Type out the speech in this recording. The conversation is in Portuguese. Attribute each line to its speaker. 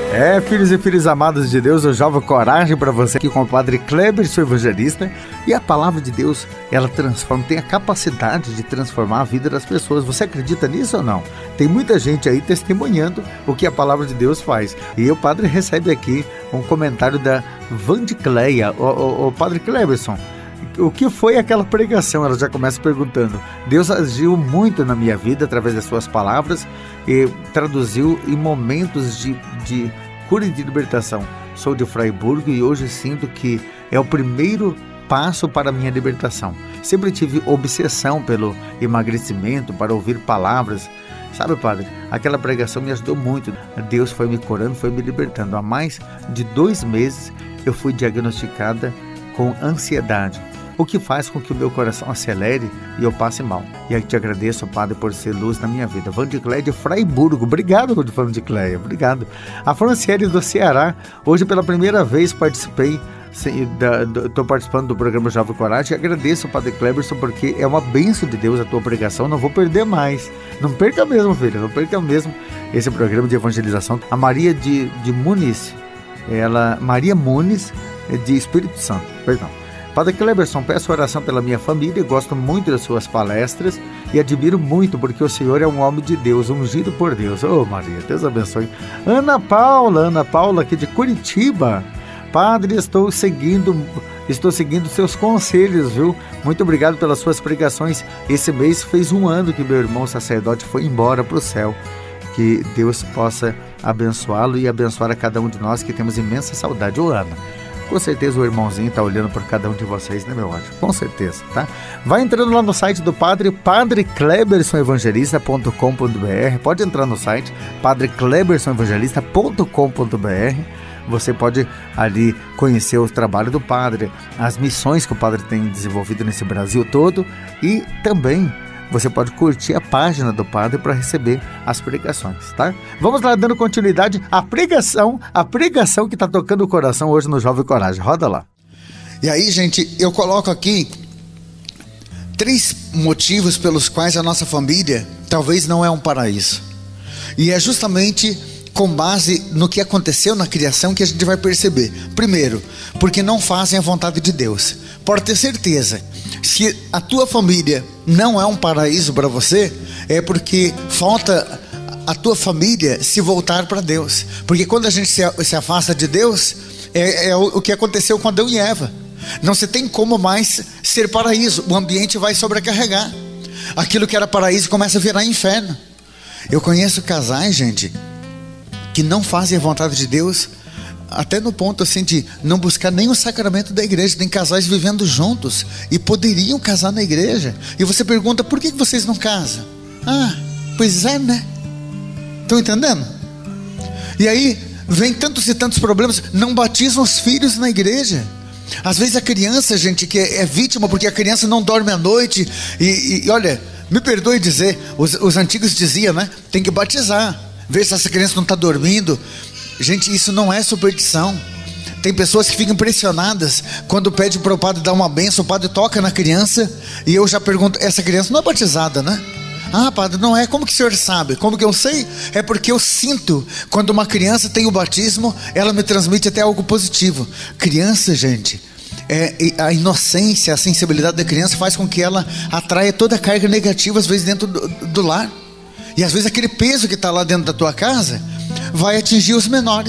Speaker 1: Filhos e filhas amados de Deus, eu jogo coragem para você aqui com o Padre Kleber, seu evangelista. E a palavra de Deus, ela transforma, tem a capacidade de transformar a vida das pessoas. Você acredita nisso ou não? Tem muita gente aí testemunhando o que a palavra de Deus faz. E o Padre recebe aqui um comentário da Vandicleia. O Padre Kleberson, o que foi aquela pregação? Ela já começa perguntando. Deus agiu muito na minha vida através das suas palavras e traduziu em momentos de cura e de libertação. Sou de Fraiburgo e hoje sinto que é o primeiro passo para a minha libertação. Sempre tive obsessão pelo emagrecimento, para ouvir palavras. Sabe, Padre, aquela pregação me ajudou muito. Deus foi me curando, foi me libertando. Há mais de 2 meses eu fui diagnosticada com ansiedade, o que faz com que o meu coração acelere e eu passe mal. E aí te agradeço, Padre, por ser luz na minha vida. Vandicleia de Fraiburgo, obrigado, Vandicleia, obrigado. A Franciele do Ceará, hoje pela primeira vez participei, estou participando do programa Jovem Coragem, e agradeço, Padre Kleberson, porque é uma bênção de Deus a tua pregação, não vou perder mais. Não perca mesmo, filha, não perca mesmo esse programa de evangelização. A Maria de Muniz, Maria Muniz de Espírito Santo, perdão. Padre Kleberson, peço oração pela minha família, gosto muito das suas palestras e admiro muito porque o Senhor é um homem de Deus, ungido por Deus. Maria, Deus abençoe. Ana Paula aqui de Curitiba. Padre, estou seguindo seus conselhos, viu? Muito obrigado pelas suas pregações. Esse mês fez 1 ano que meu irmão sacerdote foi embora para o céu. Que Deus possa abençoá-lo e abençoar a cada um de nós que temos imensa saudade. Ana, com certeza o irmãozinho está olhando por cada um de vocês, né, meu anjo? Com certeza, tá? Vai entrando lá no site do Padre, padreklebersonevangelista.com.br. Pode entrar no site, padreklebersonevangelista.com.br. Você pode ali conhecer o trabalho do Padre, as missões que o Padre tem desenvolvido nesse Brasil todo, e também você pode curtir a página do Padre para receber as pregações, tá? Vamos lá, dando continuidade à pregação que está tocando o coração hoje no Jovem Coragem. Roda lá.
Speaker 2: E aí, gente, eu coloco aqui 3 motivos pelos quais a nossa família talvez não é um paraíso. E é justamente com base no que aconteceu na criação que a gente vai perceber. Primeiro, porque não fazem a vontade de Deus. Pode ter certeza, se a tua família não é um paraíso para você, é porque falta a tua família se voltar para Deus. Porque quando a gente se afasta de Deus, é o que aconteceu com Adão e Eva. Não se tem como mais ser paraíso, o ambiente vai sobrecarregar. Aquilo que era paraíso começa a virar inferno. Eu conheço casais, gente, que não fazem a vontade de Deus, até no ponto assim de não buscar nem o sacramento da igreja. Tem casais vivendo juntos e poderiam casar na igreja, e você pergunta, por que vocês não casam? Pois é, né? Estão entendendo? E aí vem tantos e tantos problemas, não batizam os filhos na igreja. Às vezes a criança, gente, que é vítima porque a criança não dorme à noite, e olha, me perdoe dizer, os antigos diziam, né? Tem que batizar, ver se essa criança não está dormindo. Gente, isso não é superstição. Tem pessoas que ficam impressionadas quando pede para o padre dar uma bênção, o padre toca na criança, e eu já pergunto, essa criança não é batizada, né? Padre, não é. Como que o senhor sabe? Como que eu sei? É porque eu sinto, quando uma criança tem o batismo, ela me transmite até algo positivo. Criança, gente, a inocência, a sensibilidade da criança faz com que ela atraia toda a carga negativa, às vezes dentro do lar. E às vezes aquele peso que está lá dentro da tua casa vai atingir os menores.